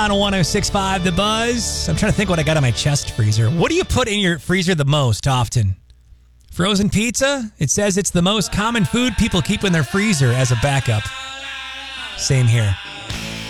On 106.5 The Buzz. I'm trying to think what I got on my chest freezer. What do you put in your freezer the most often? Frozen pizza? It says it's the most common food people keep in their freezer as a backup. Same here.